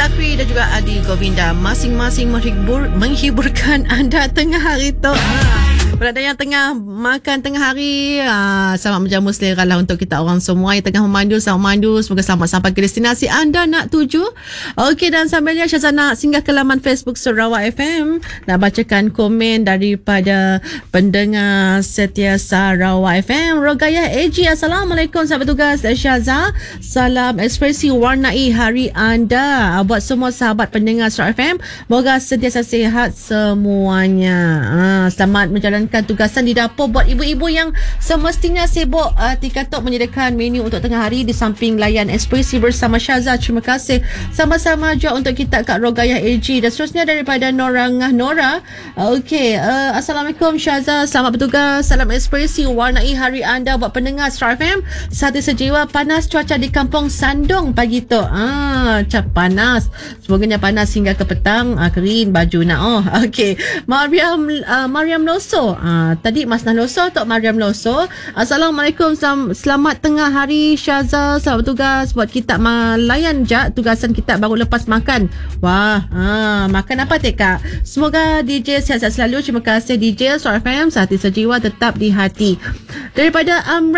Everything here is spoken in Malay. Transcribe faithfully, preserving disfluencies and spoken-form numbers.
Zakri dan juga Adi Govinda masing-masing menghibur, menghiburkan anda tengah hari tu. Berada yang tengah makan tengah hari, aa, selamat menjamu selera lah untuk kita orang semua yang tengah memandu. Selamat memandu, semoga selamat sampai ke destinasi anda nak tuju. Okey, dan sambilnya Syazah nak singgah ke laman Facebook Sarawak F M, nak bacakan komen daripada pendengar setia Sarawak F M. Rogayah A G, Assalamualaikum sahabat tugas Syazah, salam ekspresi warnai hari anda buat semua sahabat pendengar Sarawak F M. Moga sentiasa sihat semuanya. Ha, selamat menjalankan tugasan di dapur buat ibu-ibu yang semestinya sibuk uh, Tikatok menyediakan menu untuk tengah hari di samping layan ekspresi bersama Syazah. Terima kasih sama-sama juga untuk kita Kak Rogayah A G. Dan seterusnya daripada Nora Ngah Nora. uh, Okey, uh, Assalamualaikum Syazah, selamat bertugas, salam ekspresi warnai hari anda buat pendengar Star F M. Satu sejiwa, panas cuaca di kampung Sandong pagi tu. Ah, cap panas, semoganya panas hingga ke petang. ah, Kering baju nak. Oh, okey. Mariam uh, Mariam Loso. Ah, tadi Mas Naloso Tok Mariam Loso. Assalamualaikum, selam, selamat tengah hari Syazah, selamat bertugas buat kita layan jak tugasan kita baru lepas makan. Wah, ah, makan apa teh Kak? Semoga D J sihat-sihat selalu. Terima kasih D J Star F M, sehati sejiwa tetap di hati. Daripada Amra